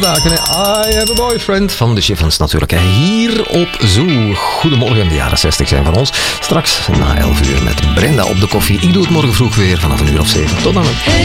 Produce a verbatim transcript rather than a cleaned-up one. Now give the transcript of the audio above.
I Have a Boyfriend van de Chiffons natuurlijk. Hier op Zoo. Goedemorgen, de jaren zestig zijn van ons. Straks na elf uur met Brenda op de koffie. Ik doe het morgen vroeg weer vanaf een uur of zeven. Tot dan.